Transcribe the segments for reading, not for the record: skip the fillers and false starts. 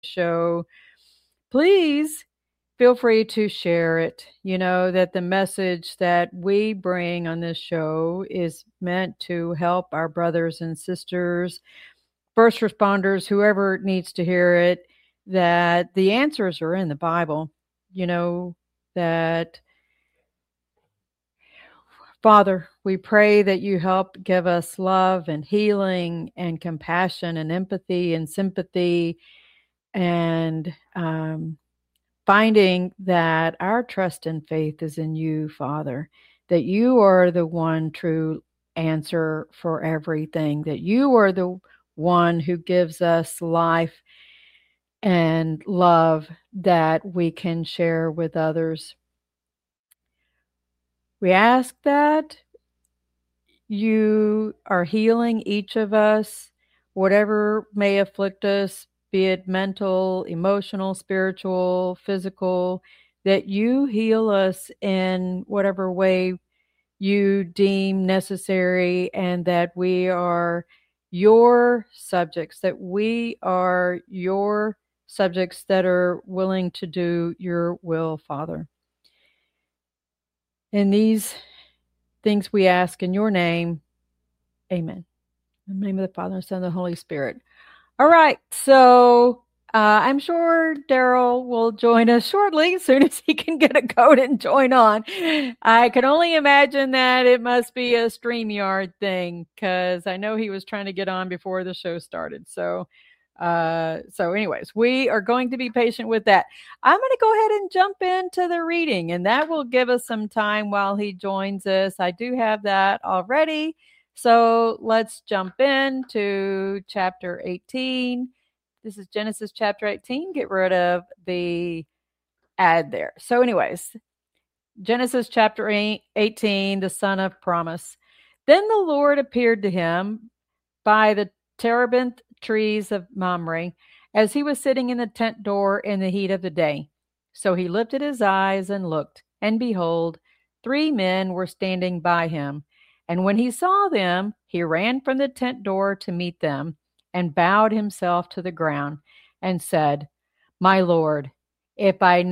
show, please feel free to share it. You know that the message that we bring on this show is meant to help our brothers and sisters, first responders, whoever needs to hear it, that the answers are in the Bible. You know, that Father, we pray that you help give us love and healing and compassion and empathy and sympathy and finding that our trust and faith is in you, Father, that you are the one true answer for everything, that you are the one who gives us life and love that we can share with others. We ask that you are healing each of us, whatever may afflict us, be it mental, emotional, spiritual, physical, that you heal us in whatever way you deem necessary, and that we are your subjects, that we are your subjects that are willing to do your will, Father. In these things we ask in your name, amen. In the name of the Father, and Son, and the Holy Spirit. All right, so I'm sure Daryl will join us shortly, as soon as he can get a code and join on. I can only imagine that it must be a StreamYard thing, because I know he was trying to get on before the show started. So anyways, we are going to be patient with that. I'm going to go ahead and jump into the reading, and that will give us some time while he joins us. I do have that already. So let's jump into chapter 18. This is Genesis chapter 18. Get rid of the ad there. So anyways, Genesis chapter 18, the son of promise. Then the Lord appeared to him by the terebinth trees of Mamre as he was sitting in the tent door in the heat of the day. So he lifted his eyes and looked, and behold, 3 men were standing by him. And when he saw them, he ran from the tent door to meet them and bowed himself to the ground and said, My Lord, if I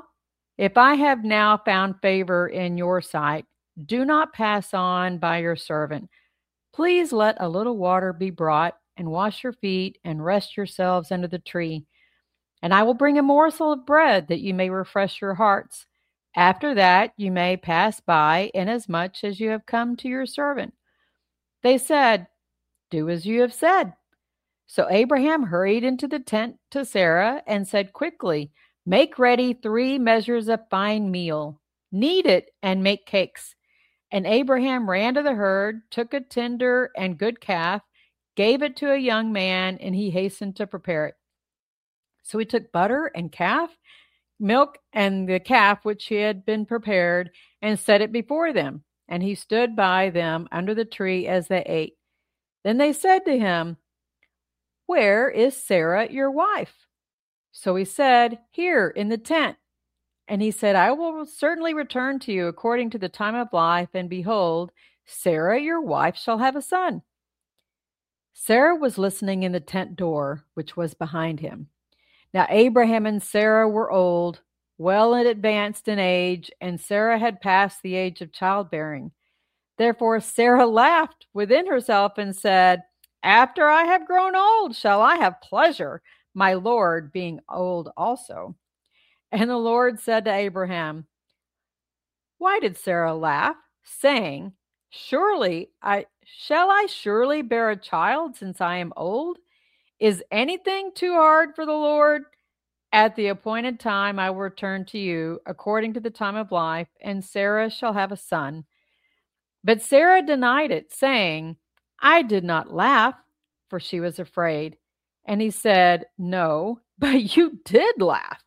have now found favor in your sight, do not pass on by your servant. Please let a little water be brought, and wash your feet, and rest yourselves under the tree. And I will bring a morsel of bread, that you may refresh your hearts. After that you may pass by, inasmuch as you have come to your servant. They said, Do as you have said. So Abraham hurried into the tent to Sarah and said quickly, Make ready 3 measures of fine meal. Knead it and make cakes. And Abraham ran to the herd, took a tender and good calf, gave it to a young man, and he hastened to prepare it. So he took butter and calf, milk and the calf which had been prepared, and set it before them. And he stood by them under the tree as they ate. Then they said to him, Where is Sarah your wife? So he said, Here in the tent. And he said, I will certainly return to you according to the time of life, and behold, Sarah your wife shall have a son. Sarah was listening in the tent door, which was behind him. Now Abraham and Sarah were old, well advanced in age, and Sarah had passed the age of childbearing. Therefore Sarah laughed within herself and said, After I have grown old, shall I have pleasure, my Lord being old also? And the Lord said to Abraham, Why did Sarah laugh, saying, Shall I surely bear a child since I am old? Is anything too hard for the Lord? At the appointed time I will return to you according to the time of life, and Sarah shall have a son. But Sarah denied it, saying, I did not laugh, for she was afraid. And he said, No, but you did laugh.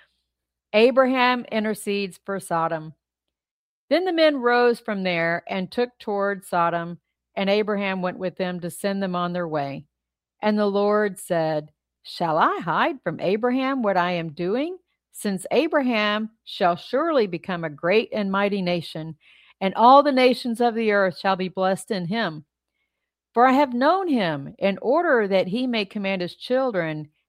Abraham intercedes for Sodom. Then the men rose from there and took toward Sodom, and Abraham went with them to send them on their way. And the Lord said, Shall I hide from Abraham what I am doing? Since Abraham shall surely become a great and mighty nation, and all the nations of the earth shall be blessed in him. For I have known him in order that he may command his children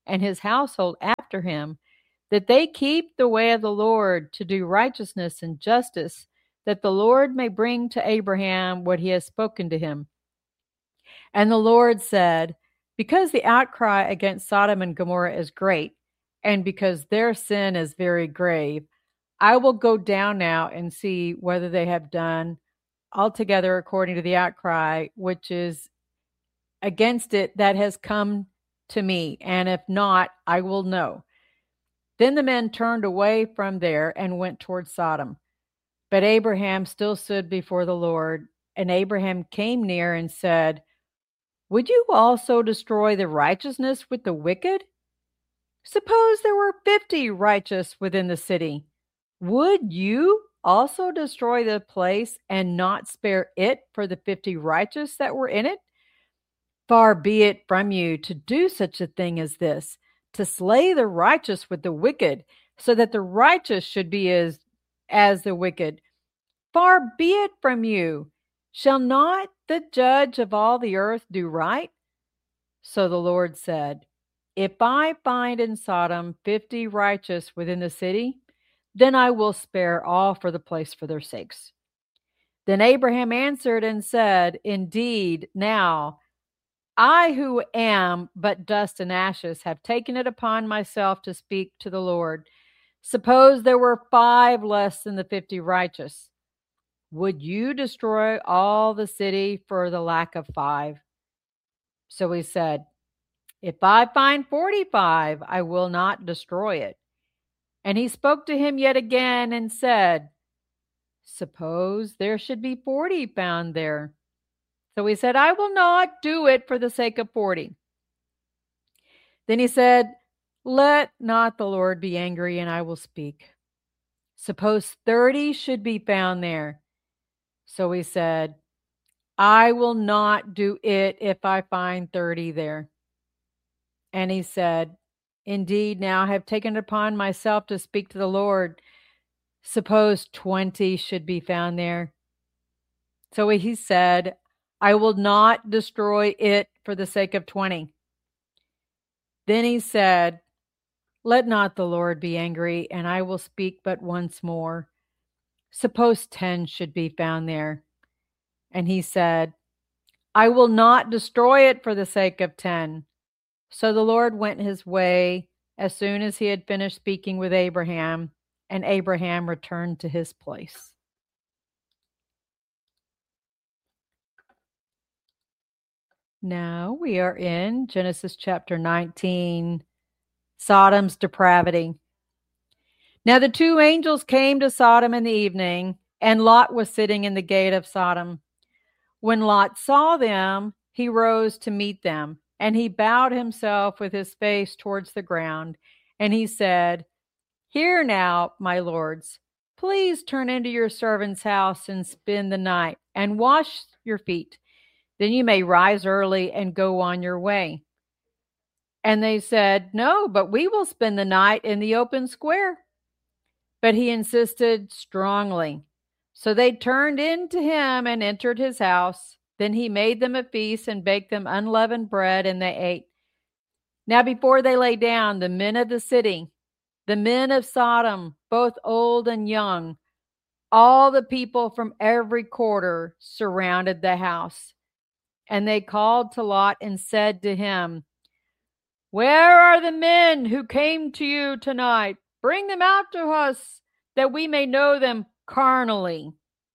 and his household after him, that they keep the way of the Lord to do righteousness and justice, that the Lord may bring to Abraham what he has spoken to him. And the Lord said, because the outcry against Sodom and Gomorrah is great, and because their sin is very grave, I will go down now and see whether they have done altogether according to the outcry which is against it that has come to me, and if not, I will know. Then the men turned away from there and went toward Sodom. But Abraham still stood before the Lord, and Abraham came near and said, would you also destroy the righteousness with the wicked? Suppose there were 50 righteous within the city. Would you also destroy the place and not spare it for the 50 righteous that were in it? Far be it from you to do such a thing as this, to slay the righteous with the wicked, so that the righteous should be as the wicked. Far be it from you. Shall not the judge of all the earth do right? So the Lord said, if I find in Sodom 50 righteous within the city, then I will spare all for the place for their sakes. Then Abraham answered and said, indeed, now I who am but dust and ashes have taken it upon myself to speak to the Lord. Suppose there were 5 less than the 50 righteous. Would you destroy all the city for the lack of 5? So he said, if I find 45, I will not destroy it. And he spoke to him yet again and said, suppose there should be 40 found there. So he said, I will not do it for the sake of 40. Then he said, let not the Lord be angry, and I will speak. Suppose 30 should be found there. So he said, I will not do it if I find 30 there. And he said, indeed, now I have taken it upon myself to speak to the Lord. Suppose 20 should be found there. So he said, I will not destroy it for the sake of 20. Then he said, let not the Lord be angry, and I will speak but once more. Suppose 10 should be found there. And he said, I will not destroy it for the sake of 10. So the Lord went his way as soon as he had finished speaking with Abraham, and Abraham returned to his place. Now we are in Genesis chapter 19, Sodom's depravity. Now the 2 angels came to Sodom in the evening, and Lot was sitting in the gate of Sodom. When Lot saw them, he rose to meet them, and he bowed himself with his face towards the ground, and he said, hear now, my lords, please turn into your servant's house and spend the night, and wash your feet. Then you may rise early and go on your way. And they said, no, but we will spend the night in the open square. But he insisted strongly. So they turned in to him and entered his house. Then he made them a feast and baked them unleavened bread, and they ate. Now before they lay down, the men of the city, the men of Sodom, both old and young, all the people from every quarter surrounded the house. And they called to Lot and said to him, where are the men who came to you tonight? Bring them out to us, that we may know them carnally.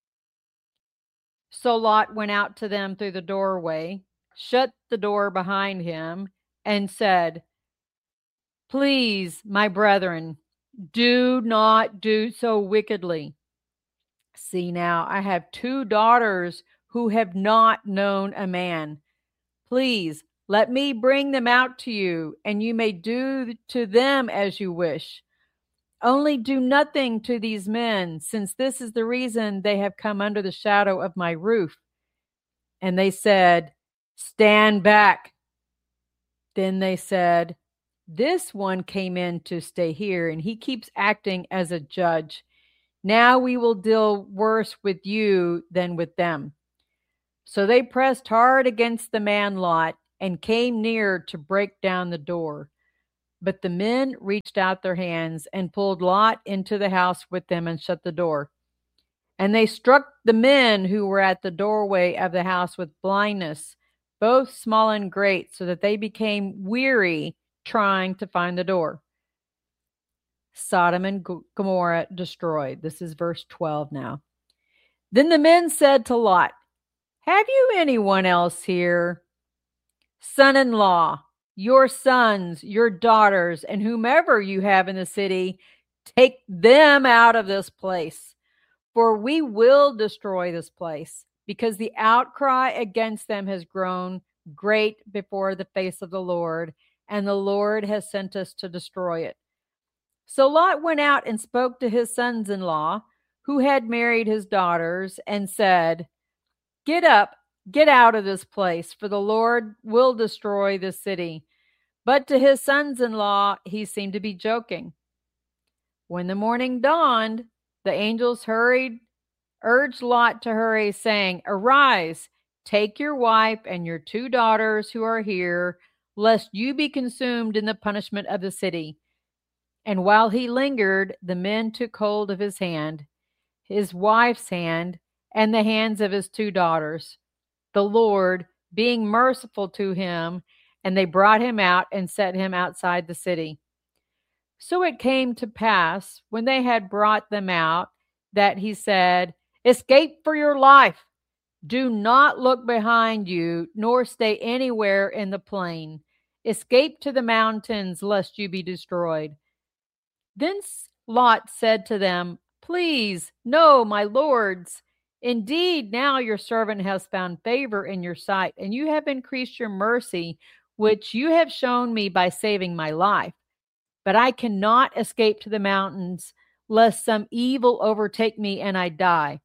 So Lot went out to them through the doorway, shut the door behind him, and said, please, my brethren, do not do so wickedly. See now, I have 2 daughters who have not known a man. Please, let me bring them out to you, and you may do to them as you wish. Only do nothing to these men, since this is the reason they have come under the shadow of my roof. And they said, stand back. Then they said, this one came in to stay here, and he keeps acting as a judge. Now we will deal worse with you than with them. So they pressed hard against the man Lot and came near to break down the door. But the men reached out their hands and pulled Lot into the house with them and shut the door. And they struck the men who were at the doorway of the house with blindness, both small and great, so that they became weary trying to find the door. Sodom and Gomorrah destroyed. This is verse 12 now. Then the men said to Lot, "Have you anyone else here? Son-in-law, your sons, your daughters, and whomever you have in the city, take them out of this place. For we will destroy this place, because the outcry against them has grown great before the face of the Lord, and the Lord has sent us to destroy it." So Lot went out and spoke to his sons-in-law, who had married his daughters, and said, "Get up, get out of this place, for the Lord will destroy this city." But to his sons-in-law, he seemed to be joking. When the morning dawned, the angels urged Lot to hurry, saying, "Arise, take your wife and your 2 daughters who are here, lest you be consumed in the punishment of the city." And while he lingered, the men took hold of his hand, his wife's hand, and the hands of his 2 daughters, the Lord being merciful to him, and they brought him out and set him outside the city. So it came to pass, when they had brought them out, that he said, "Escape for your life. Do not look behind you, nor stay anywhere in the plain. Escape to the mountains, lest you be destroyed." Then Lot said to them, "Please, no, my lords. Indeed, now your servant has found favor in your sight, and you have increased your mercy, which you have shown me by saving my life. But I cannot escape to the mountains, lest some evil overtake me and I die.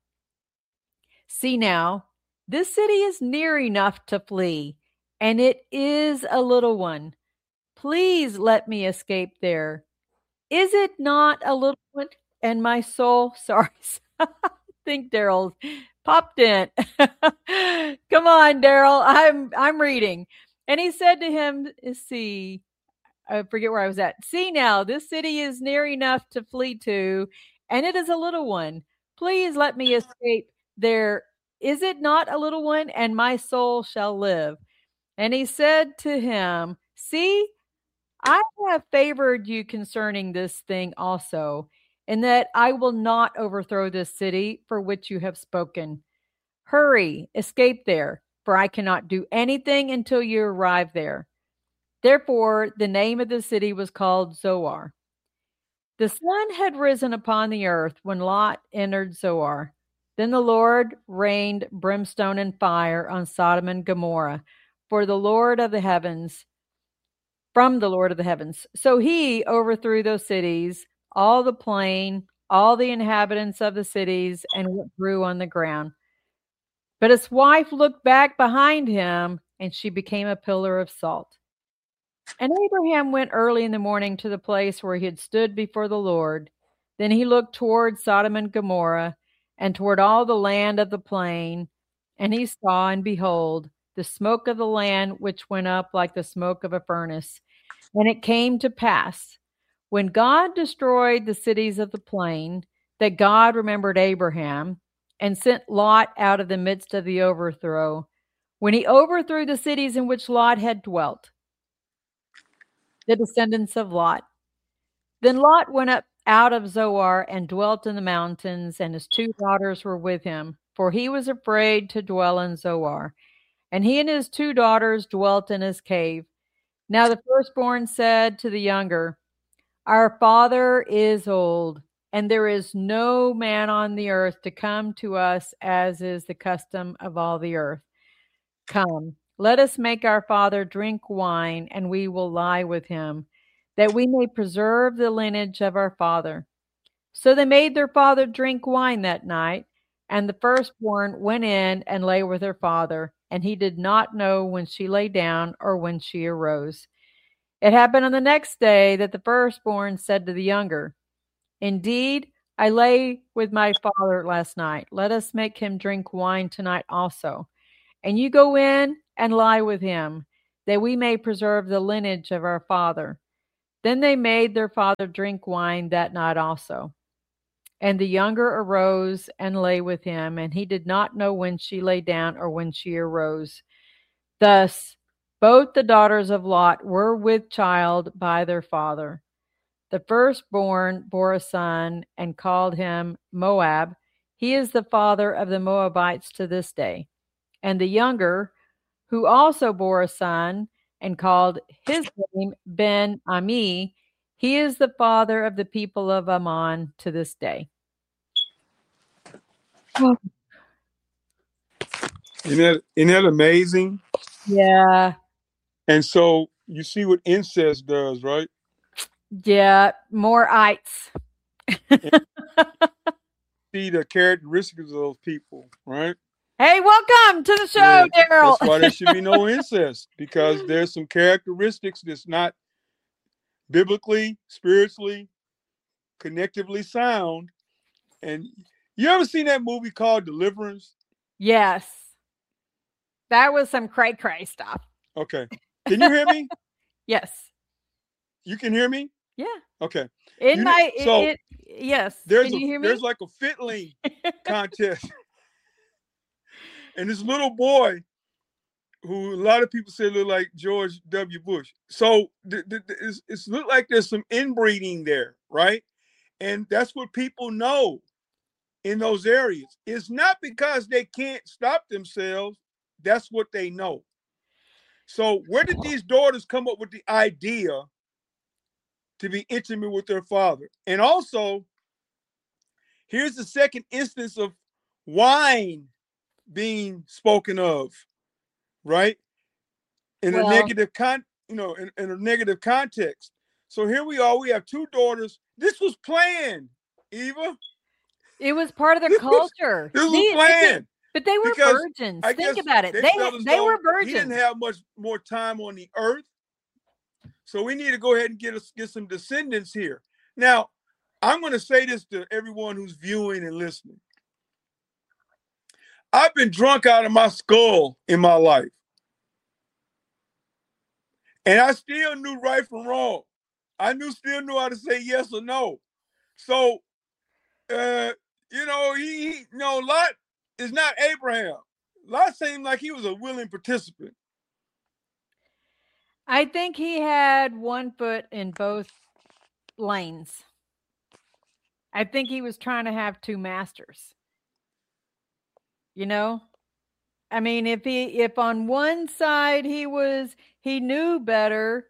See now, this city is near enough to flee, and it is a little one. Please let me escape there. Is it not a little one?" And my soul, sorry, I think Daryl popped in. Come on, Daryl, I'm reading. And he said to him, see, I forget where I was at. "See now, this city is near enough to flee to, and it is a little one. Please let me escape there. Is it not a little one? And my soul shall live." And he said to him, "See, I have favored you concerning this thing also, in that I will not overthrow this city for which you have spoken. Hurry, escape there, for I cannot do anything until you arrive there." Therefore, the name of the city was called Zoar. The sun had risen upon the earth when Lot entered Zoar. Then the Lord rained brimstone and fire on Sodom and Gomorrah, from the Lord of the heavens. So he overthrew those cities, all the plain, all the inhabitants of the cities, and what grew on the ground. But his wife looked back behind him, and she became a pillar of salt. And Abraham went early in the morning to the place where he had stood before the Lord. Then he looked toward Sodom and Gomorrah, and toward all the land of the plain, and he saw, and behold, the smoke of the land which went up like the smoke of a furnace. And it came to pass, when God destroyed the cities of the plain, that God remembered Abraham, and sent Lot out of the midst of the overthrow, when he overthrew the cities in which Lot had dwelt, the descendants of Lot. Then Lot went up out of Zoar and dwelt in the mountains, and his 2 daughters were with him, for he was afraid to dwell in Zoar. And he and his 2 daughters dwelt in his cave. Now the firstborn said to the younger, "Our father is old, and there is no man on the earth to come to us, as is the custom of all the earth. Come, let us make our father drink wine, and we will lie with him, that we may preserve the lineage of our father." So they made their father drink wine that night, and the firstborn went in and lay with her father, and he did not know when she lay down or when she arose. It happened on the next day that the firstborn said to the younger, "Indeed, I lay with my father last night. Let us make him drink wine tonight also. And you go in and lie with him, that we may preserve the lineage of our father." Then they made their father drink wine that night also. And the younger arose and lay with him, and he did not know when she lay down or when she arose. Thus, both the daughters of Lot were with child by their father. The firstborn bore a son and called him Moab. He is the father of the Moabites to this day. And the younger, who also bore a son and called his name Ben Ami, he is the father of the people of Ammon to this day. Isn't that amazing? Yeah. And so you see what incest does, right? Yeah, more ites. See the characteristics of those people, right? Hey, welcome to the show, Daryl. That's why there should be no incest, because there's some characteristics that's not biblically, spiritually, connectively sound. And you ever seen that movie called Deliverance? Yes. That was some cray stuff. Okay. Can you hear me? Yes. You can hear me? Yeah. Okay. Yes. Can you hear me? There's like a fiddling contest. And this little boy, who a lot of people say look like George W. Bush. So it's look like there's some inbreeding there, right? And that's what people know in those areas. It's not because they can't stop themselves. That's what they know. So where did these daughters come up with the idea to be intimate with their father? And also, here's the second instance of wine being spoken of, right? In a negative in a negative context. So here we are. We have two daughters. This was planned, Eva. It was part of their culture. This was planned. But they were virgins. Think about it. They were virgins. He didn't have much more time on the earth. So we need to go ahead and get some descendants here. Now, I'm going to say this to everyone who's viewing and listening. I've been drunk out of my skull in my life. And I still knew right from wrong. I still knew how to say yes or no. So, Lot is not Abraham. Lot seemed like he was a willing participant. I think he had one foot in both lanes. I think he was trying to have two masters. You know? I mean, if on one side he knew better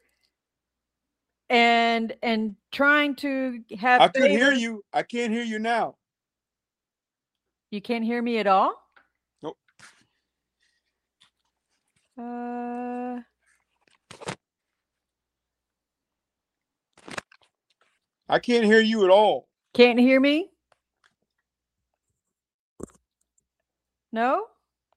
and trying to have I could hear you. I can't hear you now. You can't hear me at all? Nope. I can't hear you at all. Can't hear me? No?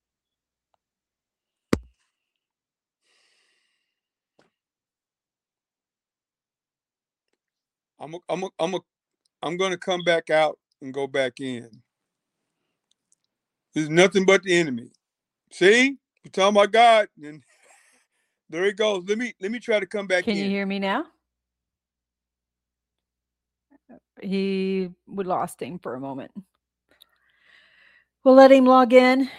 I'm going to come back out and go back in. There's nothing but the enemy. See? You're talking about God, and there it goes. Let me try to come back in. Can you hear me now? We lost him for a moment. We'll let him log in.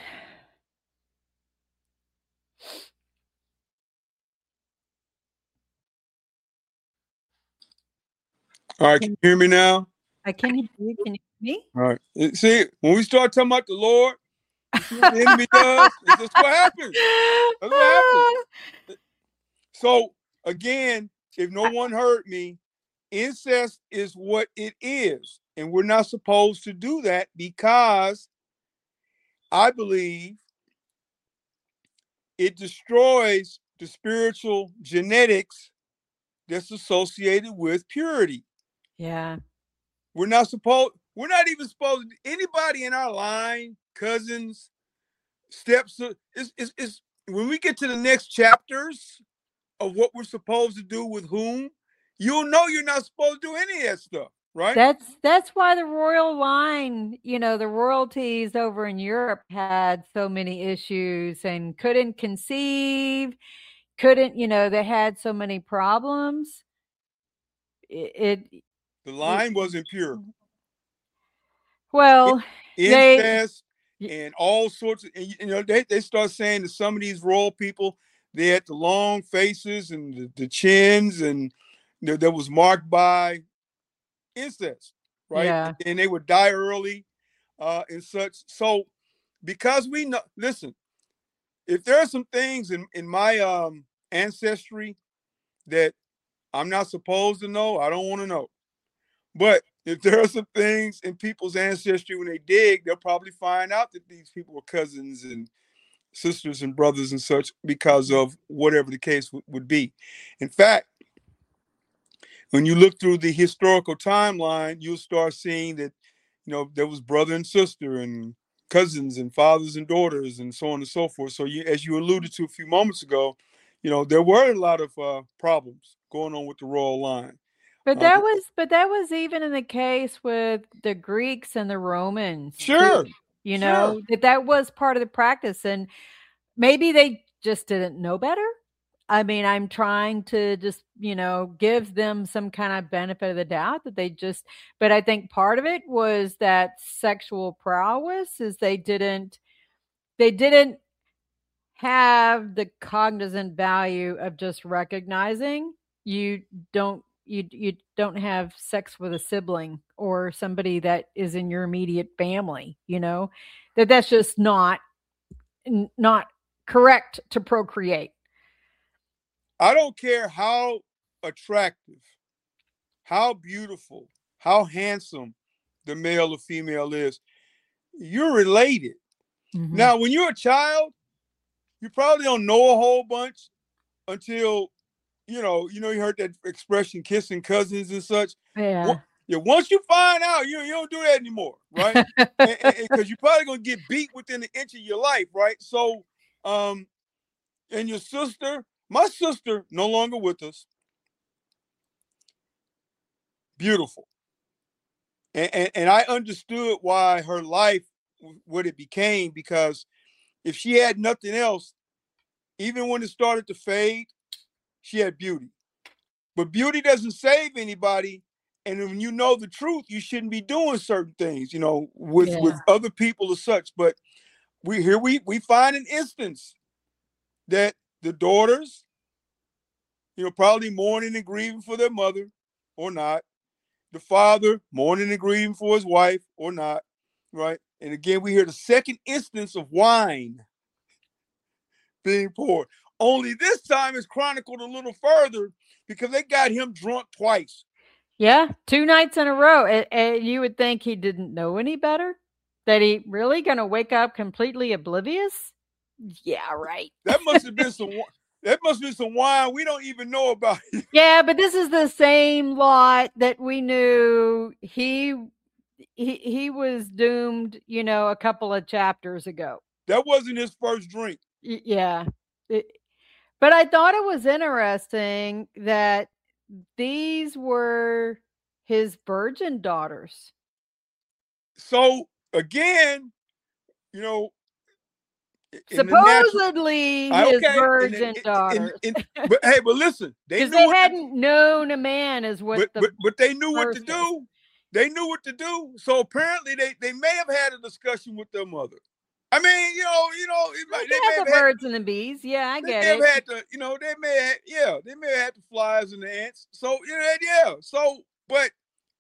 All right, can you hear me now? I can hear you. Can you hear me? All right. See, when we start talking about the Lord, what the enemy does, that's what happens. That's what happens. So, again, if no one heard me, incest is what it is. And we're not supposed to do that because I believe it destroys the spiritual genetics that's associated with purity. Yeah. We're not even supposed to, anybody in our line, cousins, steps, is when we get to the next chapters of what we're supposed to do with whom, you'll know you're not supposed to do any of that stuff, right? That's why the royal line, the royalties over in Europe had so many issues and couldn't conceive, they had so many problems The line wasn't pure. Well, incest and all sorts of, and, they start saying that some of these royal people, they had the long faces and the chins, and that was marked by incest, right? Yeah. And they would die early, and such. So, because we know, listen, if there are some things in my ancestry that I'm not supposed to know, I don't want to know. But if there are some things in people's ancestry, when they dig, they'll probably find out that these people were cousins and sisters and brothers and such, because of whatever the case would be. In fact, when you look through the historical timeline, you'll start seeing that, there was brother and sister and cousins and fathers and daughters and so on and so forth. So as you alluded to a few moments ago, there were a lot of problems going on with the royal line. But that was even in the case with the Greeks and the Romans. Sure. Too, that was part of the practice, and maybe they just didn't know better. I mean, I'm trying to just, give them some kind of benefit of the doubt but I think part of it was that sexual prowess is they didn't have the cognizant value of just recognizing you don't have sex with a sibling or somebody that is in your immediate family, that's just not correct to procreate. I don't care how attractive, how beautiful, how handsome the male or female is. You're related. Mm-hmm. Now, when you're a child, you probably don't know a whole bunch until, you heard that expression, kissing cousins and such. Yeah. Once you find out, you don't do that anymore, right? Because you're probably going to get beat within an inch of your life, right? So, and your sister, my sister, no longer with us. Beautiful. And I understood why her life, what it became, because if she had nothing else, even when it started to fade, she had beauty. But beauty doesn't save anybody. And when you know the truth, you shouldn't be doing certain things, with other people or such. But we find an instance that the daughters, probably mourning and grieving for their mother or not. The father mourning and grieving for his wife or not, right? And again, we hear the second instance of wine being poured. Only this time it's chronicled a little further because they got him drunk twice. Yeah, 2 nights in a row. And you would think he didn't know any better? That he really going to wake up completely oblivious? Yeah, right. That must have been some wine we don't even know about. Yeah, but this is the same lot that we knew he was doomed, a couple of chapters ago. That wasn't his first drink. Yeah. But I thought it was interesting that these were his virgin daughters. So again, supposedly his virgin daughters. But listen, because they hadn't known a man is what. But they knew what to do. They knew what to do. So apparently they may have had a discussion with their mother. I mean, they may have the birds and the bees. Yeah, I get it. Had the, they may have had the flies and the ants. So So, but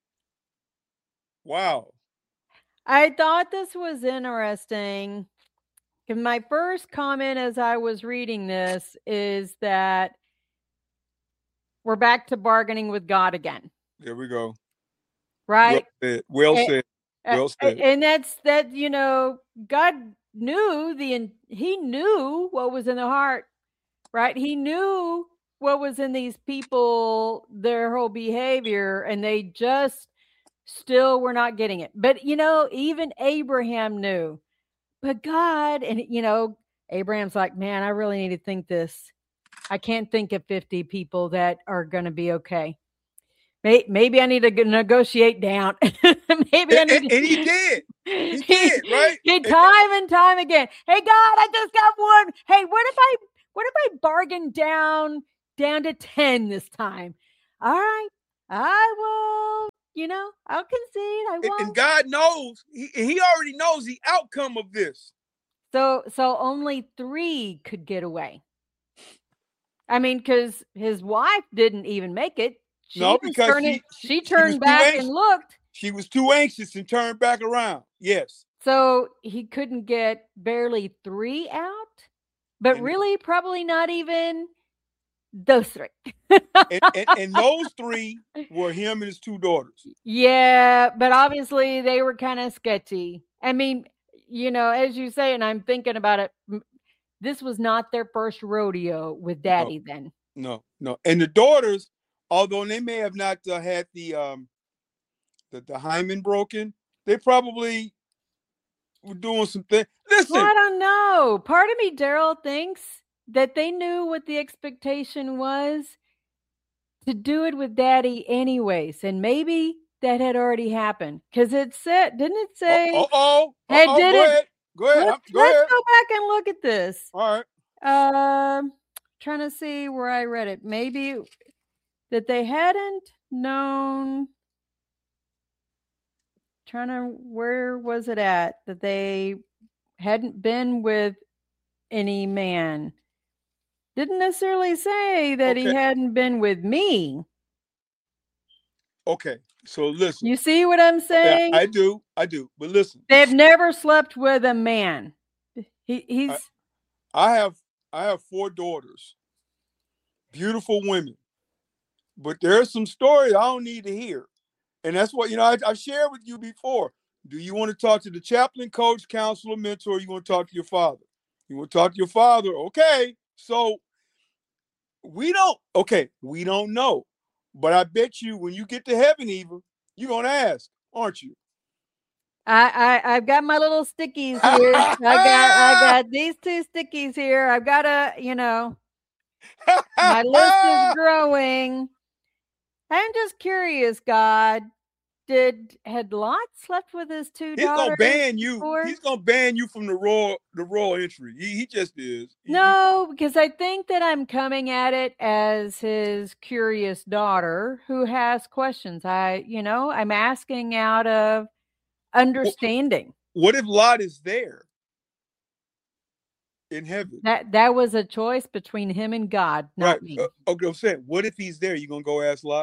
wow. I thought this was interesting. My first comment as I was reading this is that we're back to bargaining with God again. There we go. Right? Well said. And that's that, God he knew what was in the heart, right? He knew what was in these people, their whole behavior, and they just still were not getting it. But, even Abraham knew. But God, and, Abraham's like, man, I really need to think this. I can't think of 50 people that are going to be okay. Maybe I need to negotiate down. Maybe I need to. And he did. He did, right? Time and time again. Hey, God, I just got one. Hey, what if I bargain down to 10 this time? All I will, I'll concede. I won't. And God knows, he already knows the outcome of this. So only 3 could get away. I mean, because his wife didn't even make it. No, because she turned back and looked. She was too anxious and turned back around. Yes. So he couldn't get barely 3 out, but really probably not even those 3. and those 3 were him and his 2 daughters. Yeah, but obviously they were kind of sketchy. I mean, as you say, and I'm thinking about it, this was not their first rodeo with Daddy then. No. And the daughters, although they may have not had the hymen broken, they probably were doing some things. Listen. Well, I don't know. Part of me, Daryl, thinks that they knew what the expectation was to do it with Daddy anyways. And maybe that had already happened. Because it said, didn't it say? Go ahead. Let's go back and look at this. All right. Trying to see where I read it. Maybe that they hadn't known. Where was it at? That they hadn't been with any man. Didn't necessarily say that he hadn't been with me. Okay, so listen. You see what I'm saying? I do. But listen. They've never slept with a man. He's. I have 4 daughters, beautiful women, but there's some stories I don't need to hear, and that's what I've shared with you before. Do you want to talk to the chaplain, coach, counselor, mentor? Or you want to talk to your father? You want to talk to your father? Okay, so we don't know, but I bet you when you get to heaven, Eva, you're gonna ask, aren't you? I've got my little stickies here. I got these 2 stickies here. I've got my list is growing. I'm just curious, God. Had Lot slept with his 2 daughters? He's gonna ban you. Before? He's gonna ban you from the royal entry. He just is. No, because I think that I'm coming at it as his curious daughter who has questions. I'm asking out of understanding. What if Lot is there in heaven? That was a choice between him and God, not me. Okay, I'm saying, what if he's there? You gonna go ask Lot?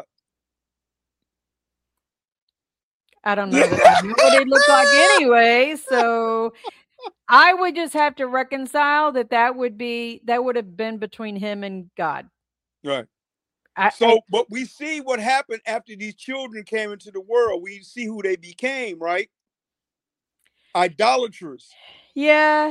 I don't know what he'd look like anyway. So I would just have to reconcile that would have been between him and God. Right. But we see what happened after these children came into the world. We see who they became, right? Idolaters. Yeah.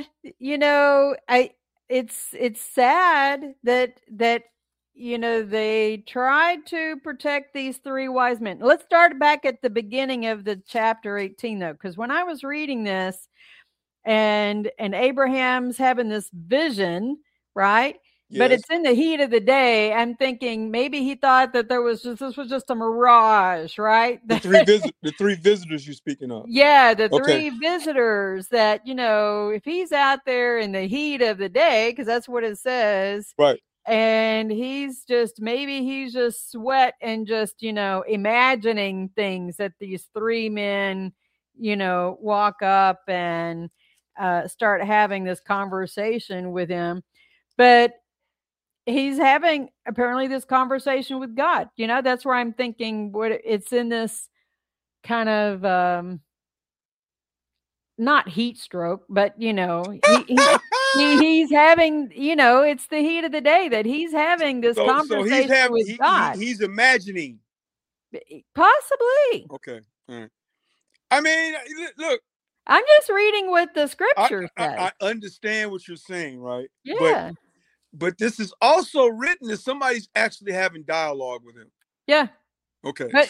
It's sad that they tried to protect these 3 wise men. Let's start back at the beginning of the chapter 18, though, because when I was reading this and Abraham's having this vision, right? Yes. But it's in the heat of the day. I'm thinking maybe he thought that this was just a mirage, right? The 3 visitors you're speaking of. Yeah, the 3 visitors that, if he's out there in the heat of the day, because that's what it says. Right. And he's just sweat and just, imagining things that these 3 men, walk up and start having this conversation with him. But he's having apparently this conversation with God. That's where I'm thinking it's in this kind of not heat stroke, but he's having, it's the heat of the day that he's having this conversation with God. He's imagining. Possibly. Okay. All right. I mean, look. I'm just reading what the scripture says. I understand what you're saying, right? Yeah. But this is also written as somebody's actually having dialogue with him. Yeah. Okay. But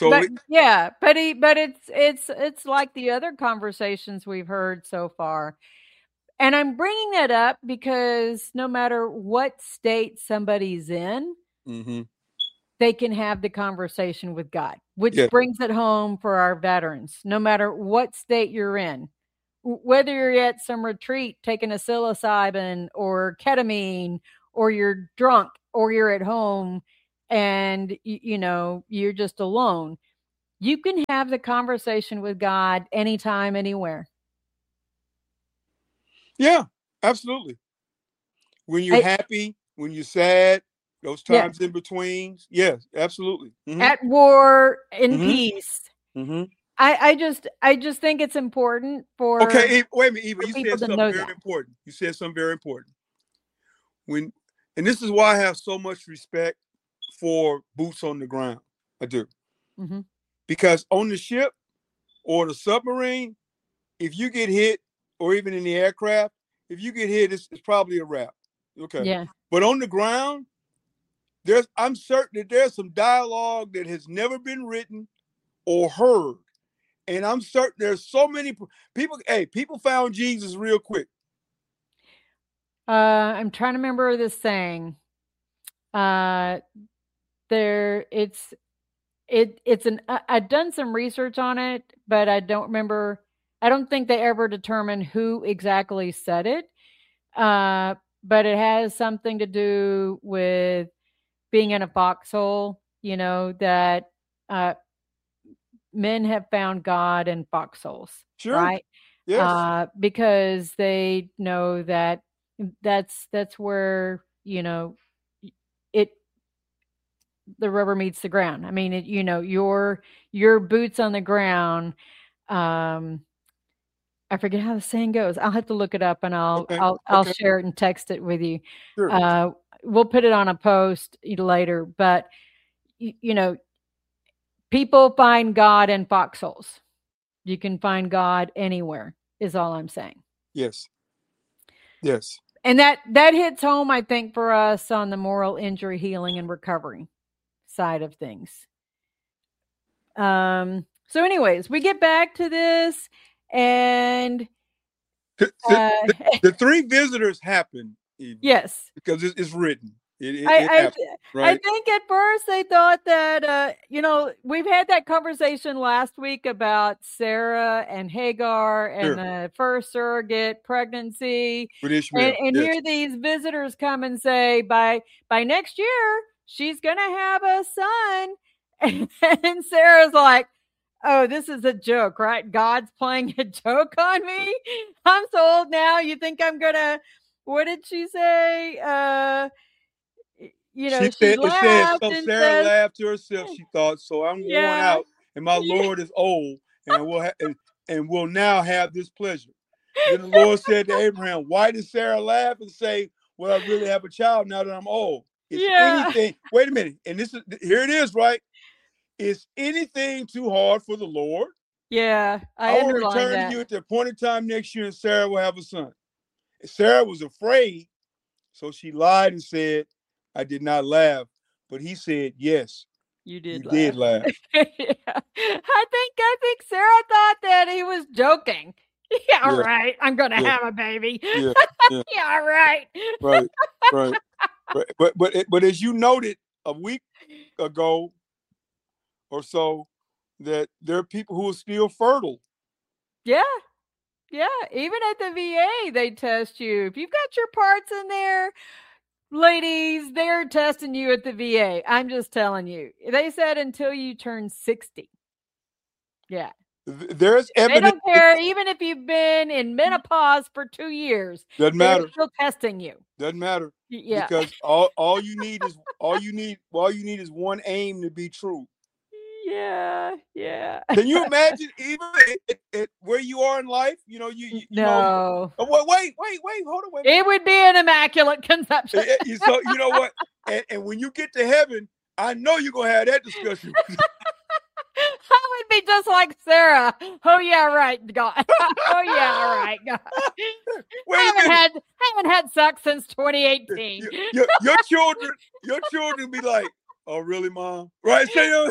it's like the other conversations we've heard so far. And I'm bringing that up because no matter what state somebody's in, they can have the conversation with God, which brings it home for our veterans. No matter what state you're in, whether you're at some retreat taking a psilocybin or ketamine, or you're drunk, or you're at home and you're just alone, you can have the conversation with God anytime, anywhere. Yeah, absolutely. When you're happy, when you're sad, those times in between. Yes, absolutely. At war, in Mm-hmm. peace. Mm-hmm. I just think it's important for Okay, wait a minute, Eva. You people said to something know very that. important. You said something very important. And this is why I have so much respect for boots on the ground. I do. Mm-hmm. Because on the ship or the submarine, if you get hit, or even in the aircraft, if you get hit, it's probably a wrap. Okay. Yeah. But on the ground, I'm certain that there's some dialogue that has never been written or heard. And I'm certain there's so many people. Hey, people found Jesus real quick. I'm trying to remember this saying. I've done some research on it, but I don't remember. I don't think they ever determined who exactly said it. But it has something to do with being in a foxhole, that men have found God in foxholes, Sure. right? Yes. Because they know that that's where, it the rubber meets the ground. I mean, your boots on the ground. I forget how the saying goes. I'll have to look it up, and I'll share it and text it with you. Sure. We'll put it on a post later, but people find God in foxholes. You can find God anywhere, is all I'm saying. Yes. Yes. And that hits home, I think, for us on the moral injury healing and recovery side of things. So anyways, we get back to this, and the three visitors happen. Yes, because it's written. It happened, right? I think at first they thought that we've had that conversation last week about Sarah and Hagar and the first surrogate pregnancy, with Ishmael. And here these visitors come and say by next year she's gonna have a son, and Sarah's like, oh, this is a joke, right? God's playing a joke on me. I'm so old now. You think I'm gonna? What did she say? She laughed. So Sarah laughed to herself. She thought, so I'm worn out, and my Lord is old, and we'll now have this pleasure. Then the Lord said to Abraham, why did Sarah laugh and say, well, I really have a child now that I'm old? Anything. Wait a minute. And here it is, right? Is anything too hard for the Lord? Yeah, I will return to you at the appointed time next year, and Sarah will have a son. And Sarah was afraid, so she lied and said, I did not laugh. But he said, yes, you did laugh. Yeah. I think Sarah thought that he was joking. Yeah, right. I'm gonna have a baby. Yeah, right. Right. But as you noted a week ago or so, that there are people who are still fertile. Yeah. Even at the VA, they test you. If you've got your parts in there, ladies, they're testing you at the VA. I'm just telling you. They said until you turn 60. Yeah. There's evidence. They don't care, even if you've been in menopause for 2 years. Doesn't matter. They're still testing you. Doesn't matter. Yeah. Because all you need is one aim to be true. Yeah. Can you imagine even where you are in life? You no. know. Wait, hold on. Wait. It would be an immaculate conception. So you know what? And when you get to heaven, I know you're gonna have that discussion. I would be just like Sarah. Oh yeah, right, God. Oh yeah, right, God. I haven't had sex since 2018. Your children be like, oh really, Mom? Right? Say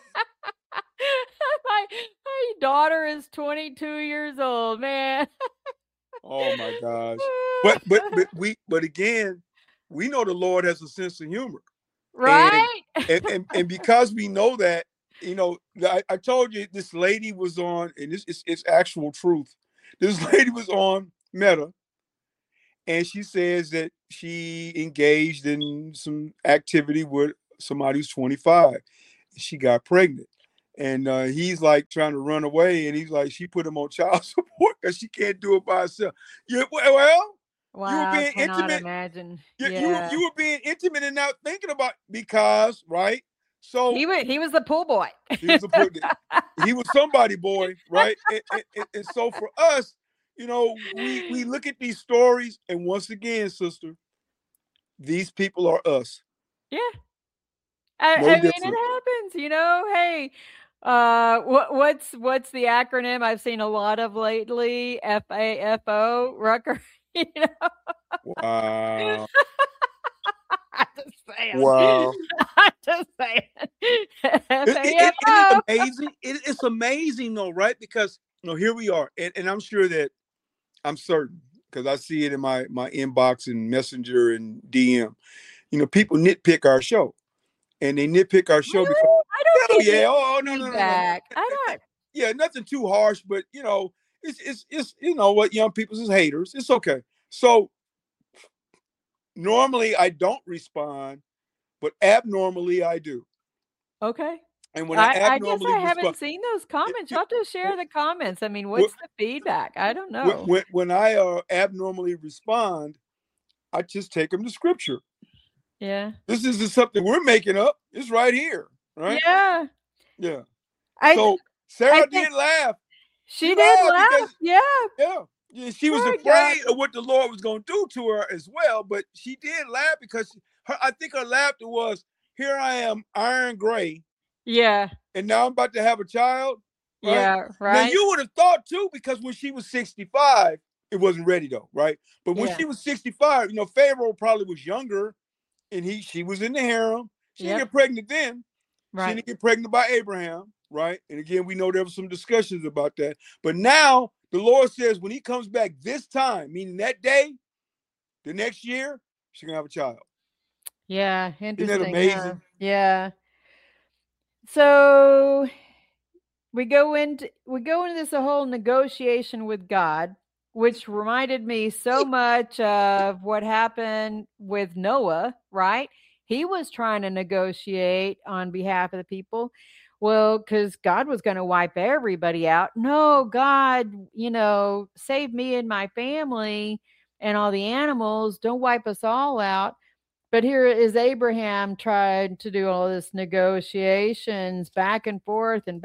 my daughter is 22 years old, man. Oh my gosh. But again, we know the Lord has a sense of humor. Right? And because we know that, I told you this lady was on, and it's actual truth. This lady was on Meta, and she says that she engaged in some activity with somebody who's 25. She got pregnant. And he's like trying to run away. And he's like, she put him on child support because she can't do it by herself. Yeah, well, Wow, you were being cannot intimate. imagine. You were being intimate and not thinking about, because, right? So he was the pool boy. He was somebody boy, right? And so for us, we look at these stories, and once again, sister, these people are us. Yeah. No I mean, different. it happens, hey, what's the acronym I've seen a lot of lately? FAFO, Rucker, Wow. I'm just saying. Wow. I'm just saying. It is amazing. It's amazing though, right? Because here we are, and I'm sure that I'm certain, because I see it in my inbox and Messenger and DM. People nitpick our show, and they nitpick our show because I don't get no. I don't. Yeah, nothing too harsh, but it's what young people is haters. It's okay. So normally I don't respond, but abnormally I do. Okay. And when I guess I haven't seen those comments. You'll have to share the comments. I mean, what's the feedback? I don't know. When I abnormally respond, I just take them to scripture. Yeah. This isn't something we're making up. It's right here, right? Yeah. Yeah. So Sarah did laugh. She did laugh. Because, yeah. She was afraid of what the Lord was going to do to her as well, but she did laugh because I think her laughter was, here I am, iron gray. Yeah. And now I'm about to have a child. Right? Yeah, right. Now you would have thought too, because when she was 65, it wasn't ready though, right? But when she was 65, Pharaoh probably was younger, and she was in the harem. She didn't get pregnant then. Right. She didn't get pregnant by Abraham, right? And again, we know there were some discussions about that. But now the Lord says when he comes back this time, meaning that day, the next year, she's gonna have a child. Yeah, interesting. Isn't that amazing? Yeah. So we go into this whole negotiation with God, which reminded me so much of what happened with Noah, right? He was trying to negotiate on behalf of the people. Well, because God was going to wipe everybody out. No, God, save me and my family and all the animals. Don't wipe us all out. But here is Abraham trying to do all this negotiations back and forth. And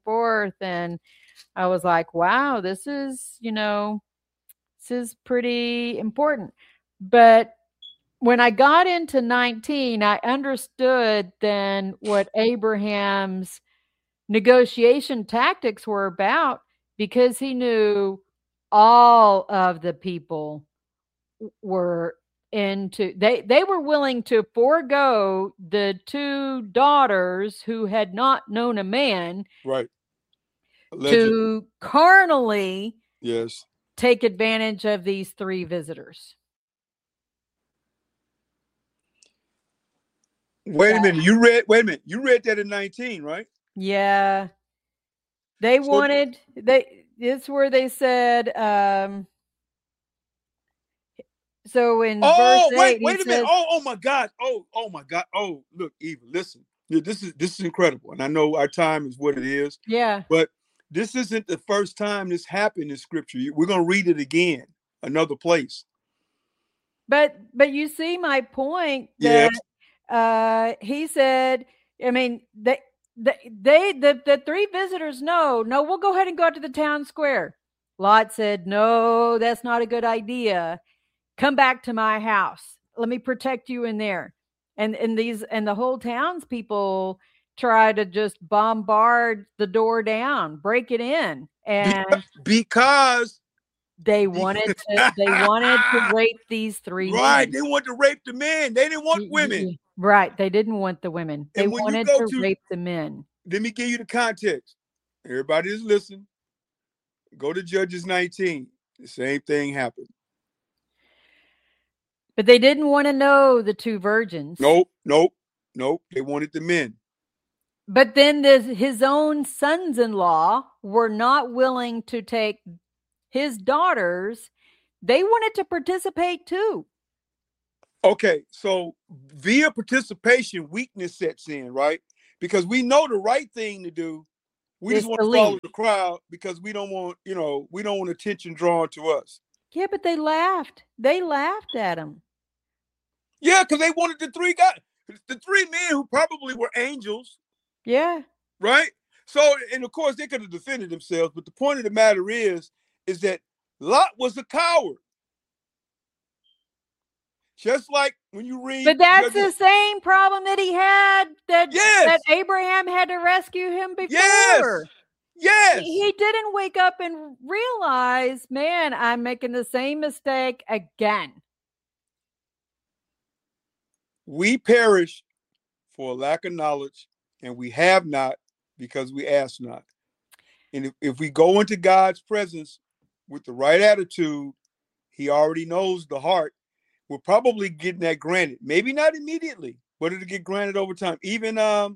I was like, wow, this is pretty important. But when I got into 19, I understood then what Abraham's negotiation tactics were about, because he knew all of the people were they were willing to forego the two daughters who had not known a man, right, to carnally take advantage of these three visitors. Wait a minute, you read that in 19, right? Yeah. It's where they said, so in verse 8, wait a minute. Oh my God. Oh my God. Oh, look, Eva, listen. This is incredible. And I know our time is what it is. Yeah. But this isn't the first time this happened in scripture. We're going to read it again, another place. But you see my point that he said, I mean, the three visitors, no, we'll go ahead and go out to the town square. Lot said, no, that's not a good idea. Come back to my house. Let me protect you in there. And the whole townspeople try to just bombard the door down, break it in. And because they wanted to rape these three men. They wanted to rape the men. They didn't want women. Right. They didn't want the women. They wanted to rape the men. Let me give you the context. Everybody is listening. Go to Judges 19. The same thing happened. But they didn't want to know the two virgins. Nope. They wanted the men. But then his own sons-in-law were not willing to take his daughters. They wanted to participate too. Okay, so via participation, weakness sets in, right? Because we know the right thing to do. We just It's want the to follow lead. the crowd because we don't want, we don't want attention drawn to us. Yeah, but they laughed. They laughed at him. Yeah, because they wanted the three men who probably were angels. Yeah. Right? So, and of course, they could have defended themselves, but the point of the matter is that Lot was a coward. Just like when you read, but that's the same problem that he had that Abraham had to rescue him before. Yes. He didn't wake up and realize, man, I'm making the same mistake again. We perish for a lack of knowledge, and we have not because we ask not. And if we go into God's presence with the right attitude, he already knows the heart. We're probably getting that granted. Maybe not immediately, but it'll get granted over time. Even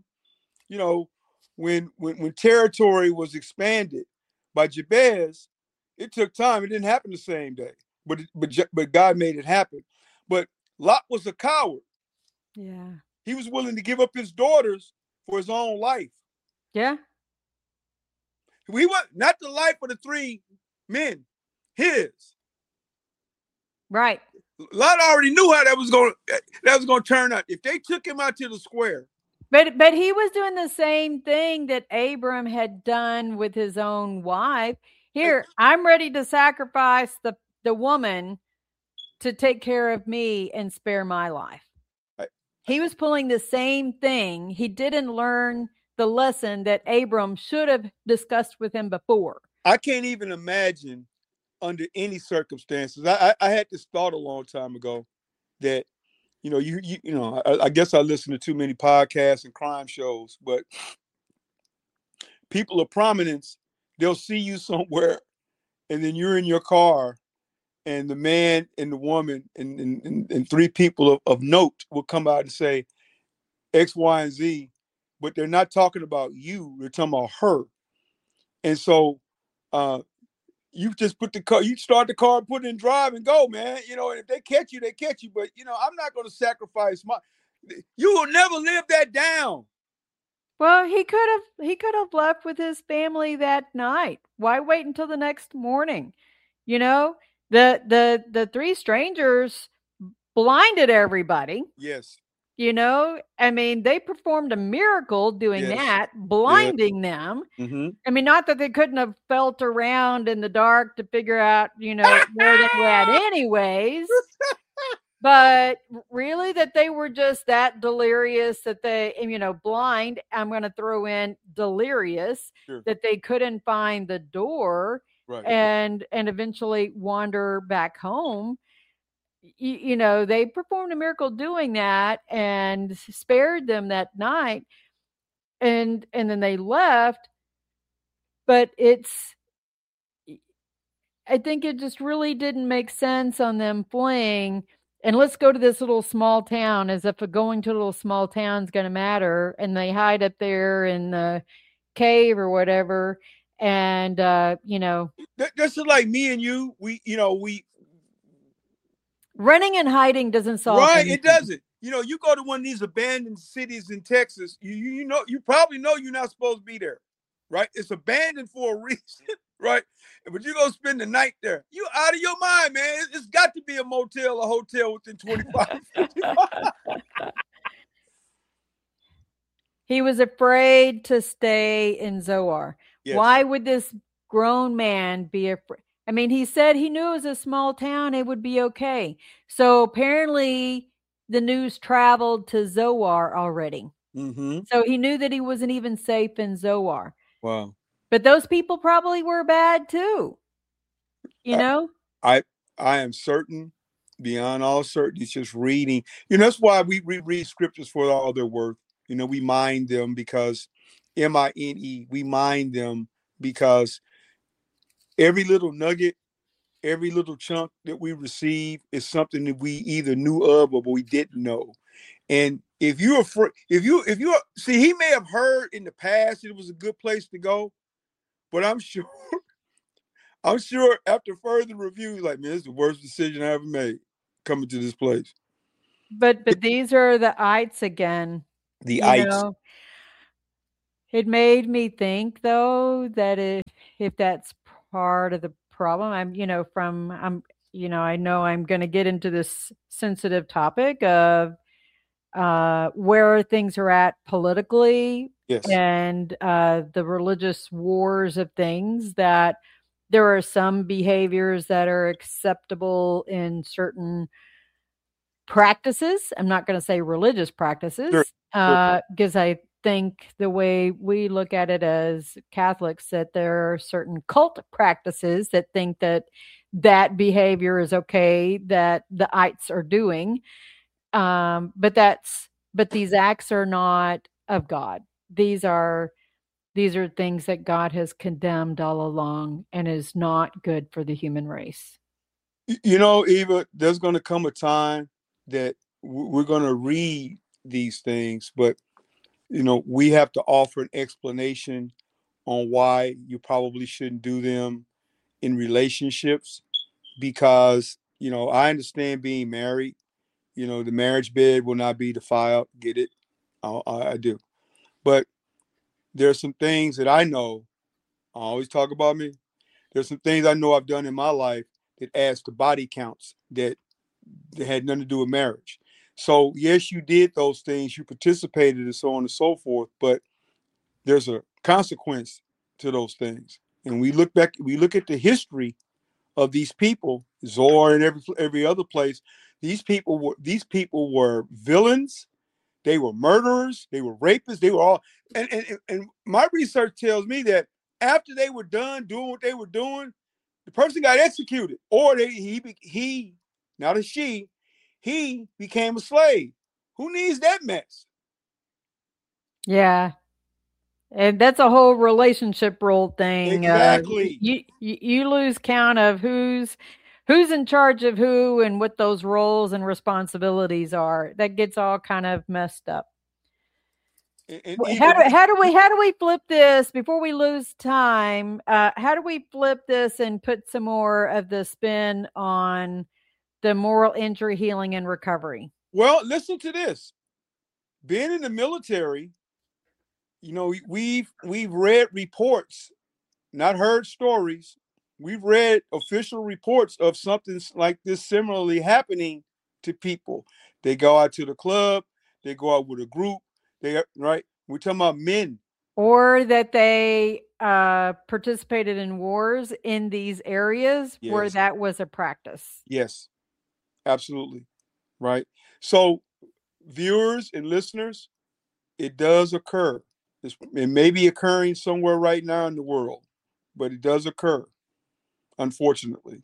when territory was expanded by Jabez, it took time. It didn't happen the same day, but God made it happen. But Lot was a coward. Yeah. He was willing to give up his daughters for his own life. Yeah. We want not the life of the three men, his. Right. Lot already knew how that was going to turn out. If they took him out to the square. But he was doing the same thing that Abram had done with his own wife. Here, I'm ready to sacrifice the woman to take care of me and spare my life. He was pulling the same thing. He didn't learn the lesson that Abram should have discussed with him before. I can't even imagine under any circumstances. I had this thought a long time ago that, I guess I listen to too many podcasts and crime shows, but people of prominence, they'll see you somewhere and then you're in your car and the man and the woman and three people of note will come out and say X, Y, and Z, but they're not talking about you. They're talking about her. And so you just put the car, you start the car, put it in drive and go, man. And if they catch you, they catch you. But, I'm not going to sacrifice you will never live that down. Well, he could have left with his family that night. Why wait until the next morning? The three strangers blinded everybody. Yes. I mean, they performed a miracle doing that, blinding them. Mm-hmm. I mean, not that they couldn't have felt around in the dark to figure out, where they were at anyways. But really that they were just that delirious that they, blind, I'm going to throw in delirious, that they couldn't find the door and eventually wander back home. They performed a miracle doing that and spared them that night. And then they left. But I think it just really didn't make sense on them fleeing. And let's go to this little small town, as if going to a little small town is going to matter. And they hide up there in the cave or whatever. And, That's like me and you. We running and hiding doesn't solve anything. It doesn't. You go to one of these abandoned cities in Texas, you probably know you're not supposed to be there, right? It's abandoned for a reason, right? But you go spend the night there. You out of your mind, man. It's got to be a motel or hotel within 25. He was afraid to stay in Zoar. Yes. Why would this grown man be afraid? I mean, he said he knew it was a small town, it would be okay. So apparently the news traveled to Zoar already. Mm-hmm. So he knew that he wasn't even safe in Zoar. Wow. But those people probably were bad too. I am certain, beyond all certainty, just reading. That's why we read scriptures for all their worth. We mine them because MINE, we mine them because every little nugget, every little chunk that we receive is something that we either knew of or we didn't know. And if you're afraid, if you see, he may have heard in the past it was a good place to go, but I'm sure after further review, like, man, this is the worst decision I ever made coming to this place. But these are the ites again. The You ites. know, it made me think though that if that's part of the problem, I know I'm going to get into this sensitive topic of where things are at politically Yes. and the religious wars of things, that there are some behaviors that are acceptable in certain practices. I'm not going to say religious Sure. practices, Sure. because I think the way we look at it as Catholics, that there are certain cult practices that think that that behavior is okay, that the ites are doing. But these acts are not of God. These are things that God has condemned all along and is not good for the human race. You know, Eva, there's going to come a time that we're going to read these things, but we have to offer an explanation on why you probably shouldn't do them in relationships, because I understand being married. The marriage bed will not be defiled. Get it? I do. But there's some things that I know. I always talk about me. There's some things I know I've done in my life that adds to body counts that had nothing to do with marriage. So yes, you did those things, you participated, and so on and so forth. But there's a consequence to those things. And we look at the history of these people, Zor and every other place. These people were villains. They were murderers. They were rapists. They were all. And my research tells me that after they were done doing what they were doing, the person got executed, or he, not a she, he became a slave. Who needs that mess? Yeah. And that's a whole relationship role thing. Exactly. You lose count of who's in charge of who and what those roles and responsibilities are. That gets all kind of messed up. And How do we flip this before we lose time? How do we flip this and put some more of the spin on the moral injury healing and recovery? well, listen to this. Being in the military, we've read reports, not heard stories. We've read official reports of something like this similarly happening to people. They go out to the club, they go out with a group, right? We're talking about men. Or that they participated in wars in these areas where Yes. that was a practice. Yes, absolutely. Right. So, viewers and listeners, it does occur. It may be occurring somewhere right now in the world, but it does occur, unfortunately.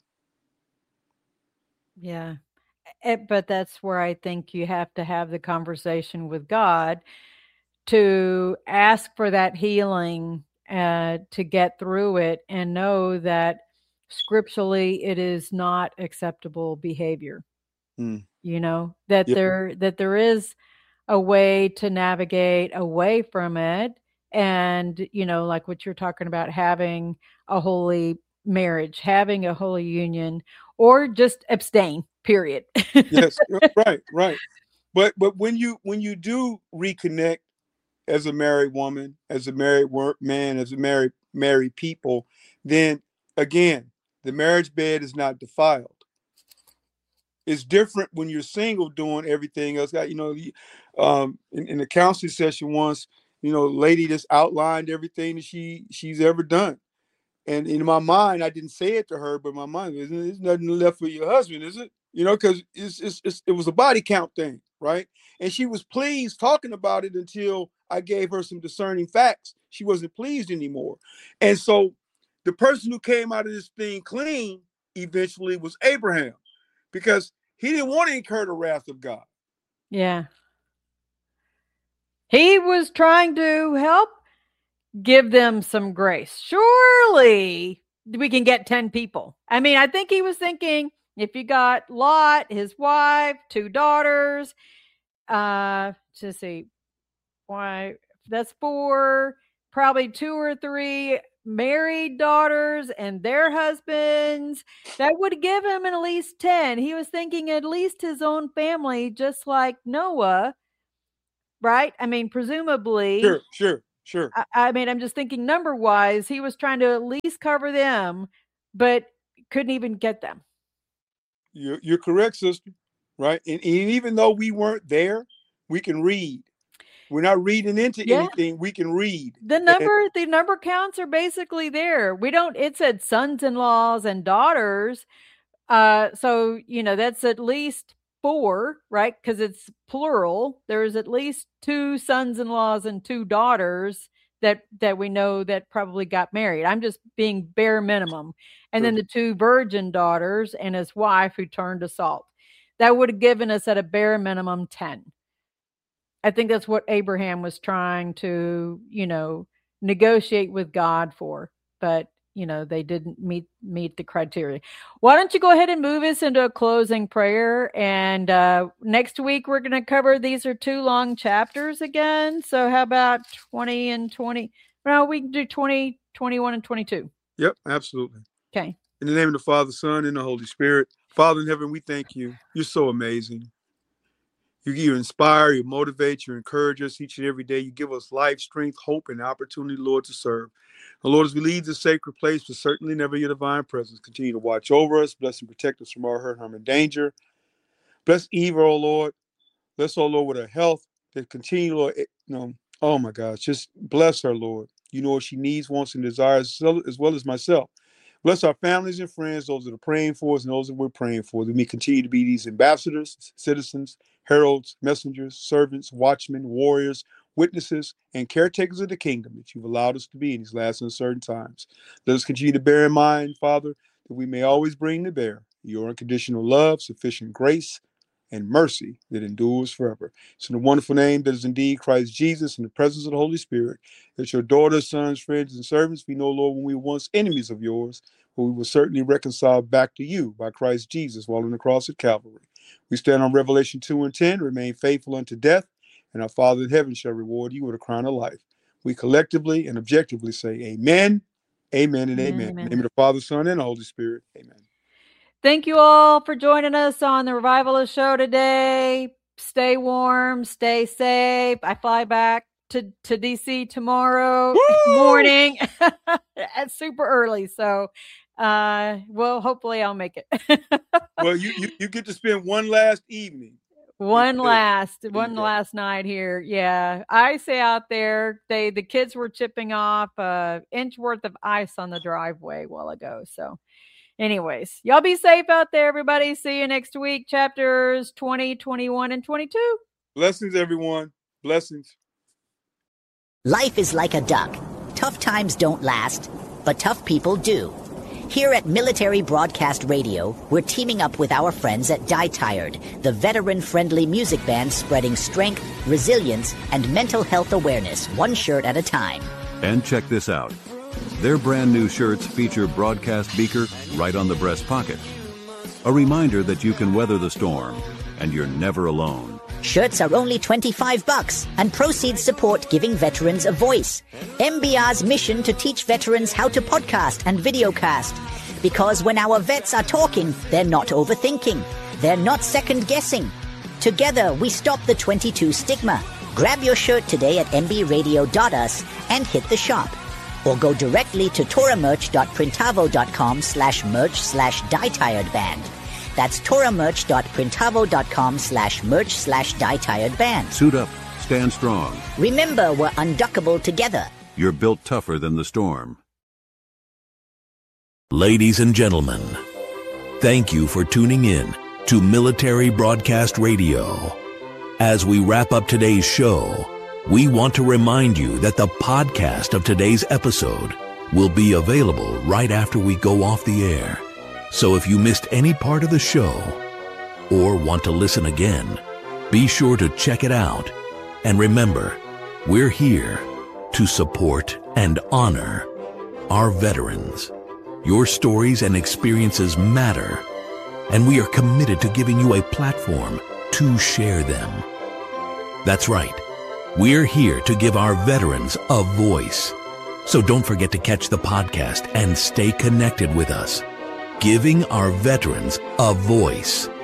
Yeah. But that's where I think you have to have the conversation with God to ask for that healing, to get through it and know that scripturally it is not acceptable behavior. Mm. That Yep. there is a way to navigate away from it, and like what you're talking about, having a holy marriage, having a holy union, or just abstain, period. Yes. Right. But when you do reconnect as a married woman, as a married man, as a married people, then again, the marriage bed is not defiled. It's different when you're single doing everything else. In the counseling session once, lady just outlined everything that she's ever done. And in my mind, I didn't say it to her, but my mind, there's nothing left for your husband, is it? Because it was a body count thing, right? And she was pleased talking about it until I gave her some discerning facts. She wasn't pleased anymore. And so the person who came out of this thing clean eventually was Abraham, because he didn't want to incur the wrath of God. Yeah. He was trying to help give them some grace. Surely we can get 10 people. I mean, I think he was thinking, if you got Lot, his wife, 2 daughters, to see, why, that's 4, probably 2 or 3 married daughters and their husbands. That would give him at least 10. He was thinking at least his own family, just like Noah, right? I mean, presumably. Sure. I mean, I'm just thinking number-wise, he was trying to at least cover them, but couldn't even get them. You're correct, sister. Right? And even though we weren't there, we can read. We're not reading into anything. We can read. The number counts are basically there. It said sons-in-laws and daughters. So, that's at least 4, right? Because it's plural. There's at least 2 sons-in-laws and 2 daughters that we know that probably got married. I'm just being bare minimum. And then the 2 virgin daughters and his wife who turned to salt. That would have given us at a bare minimum 10. I think that's what Abraham was trying to, negotiate with God for. But, they didn't meet the criteria. Why don't you go ahead and move us into a closing prayer? And next week, we're going to cover, these are 2 long chapters again. So how about 20 and 20? No, we can do 20, 21, and 22. Yep, absolutely. Okay. In the name of the Father, Son, and the Holy Spirit. Father in heaven, we thank you. You're so amazing. You inspire, you motivate, you encourage us each and every day. You give us life, strength, hope, and opportunity, Lord, to serve. And Lord, as we leave this sacred place, but certainly never your divine presence, continue to watch over us, bless and protect us from all hurt, harm, and danger. Bless Eva, oh Lord. Bless, oh Lord, with her health. That continue, Lord, oh my gosh, just bless her, Lord. You know what she needs, wants, and desires, as well as myself. Bless our families and friends, those that are praying for us and those that we're praying for, that we continue to be these ambassadors, citizens, heralds, messengers, servants, watchmen, warriors, witnesses, and caretakers of the kingdom that you've allowed us to be in these last uncertain times. Let us continue to bear in mind, Father, that we may always bring to bear your unconditional love, sufficient grace, and mercy that endures forever. It's in the wonderful name that is indeed Christ Jesus, in the presence of the Holy Spirit, that your daughters, sons, friends, and servants, we know, Lord, when we were once enemies of yours, but we were certainly reconciled back to you by Christ Jesus while on the cross at Calvary. We stand on Revelation 2:10, remain faithful unto death, and our Father in heaven shall reward you with a crown of life. We collectively and objectively say amen, amen, and amen. In the name of the Father, Son, and the Holy Spirit, amen. Thank you all for joining us on the Revivalist Show today. Stay warm, stay safe. I fly back to DC tomorrow morning. It's super early, so well, hopefully I'll make it. Well, you get to spend one last evening. One last night here. Yeah. Ice out there. The kids were chipping off an inch worth of ice on the driveway a while ago. So anyways, y'all be safe out there, everybody. See you next week. Chapters 20, 21, and 22. Blessings, everyone. Blessings. Life is like a duck. Tough times don't last, but tough people do. Here at Military Broadcast Radio, we're teaming up with our friends at Die Tired, the veteran-friendly music band spreading strength, resilience, and mental health awareness, one shirt at a time. And check this out. Their brand new shirts feature Broadcast Beaker right on the breast pocket. A reminder that you can weather the storm, and you're never alone. Shirts are only $25, and proceeds support giving veterans a voice. MBR's mission to teach veterans how to podcast and videocast. Because when our vets are talking, they're not overthinking. They're not second-guessing. Together, we stop the 22 stigma. Grab your shirt today at mbradio.us and hit the shop. Or go directly to toramerch.printavo.com/merch/dietiredband. That's toramerch.printavo.com/merch/dietiredband. Suit up. Stand strong. Remember, we're unduckable together. You're built tougher than the storm. Ladies and gentlemen, thank you for tuning in to Military Broadcast Radio. As we wrap up today's show, we want to remind you that the podcast of today's episode will be available right after we go off the air. So if you missed any part of the show or want to listen again, be sure to check it out. And remember, we're here to support and honor our veterans. Your stories and experiences matter, and we are committed to giving you a platform to share them. That's right. We're here to give our veterans a voice. So don't forget to catch the podcast and stay connected with us. Giving our veterans a voice.